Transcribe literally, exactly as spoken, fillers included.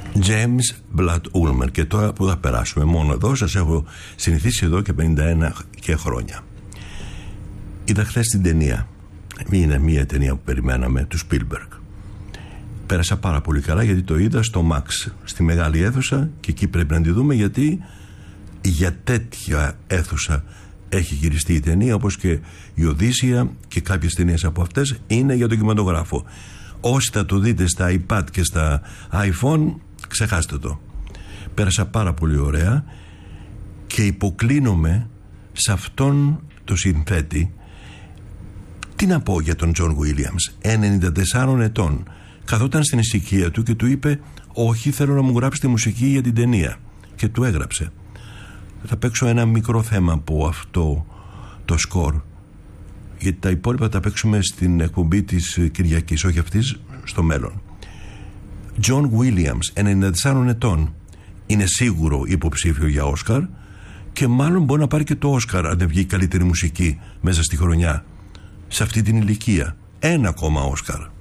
James Blood Ulmer. Και τώρα που θα περάσουμε μόνο εδώ, σας έχω συνηθίσει εδώ και πενήντα ένα και χρόνια. Είδα χθες την ταινία. Είναι μια ταινία που περιμέναμε, του Spielberg. Πέρασα πάρα πολύ καλά γιατί το είδα στο Max, στη μεγάλη αίθουσα, και εκεί πρέπει να τη δούμε, γιατί για τέτοια αίθουσα έχει γυριστεί η ταινία, όπως και η Οδύσσεια και κάποιες ταινίες από αυτές είναι για τον κινηματογράφο. Όσοι θα το δείτε στα iPad και στα iPhone, ξεχάστε το. Πέρασα πάρα πολύ ωραία και υποκλίνομαι σε αυτόν το συνθέτη. Τι να πω για τον Τζον Βίλιαμς, ενενήντα τεσσάρων ετών, καθόταν στην ησυχία του και του είπε: όχι, θέλω να μου γράψει τη μουσική για την ταινία. Και του έγραψε. Θα παίξω ένα μικρό θέμα από αυτό το σκορ, γιατί τα υπόλοιπα τα παίξουμε στην εκπομπή της Κυριακής, όχι αυτής, στο μέλλον. Τζον Βίλιαμς, ενενήντα τεσσάρων ετών, είναι σίγουρο υποψήφιο για Όσκαρ και μάλλον μπορεί να πάρει και το Όσκαρ αν δεν βγει καλύτερη μουσική μέσα στη χρονιά. Σε αυτή την ηλικία, ένα ακόμα Όσκαρ.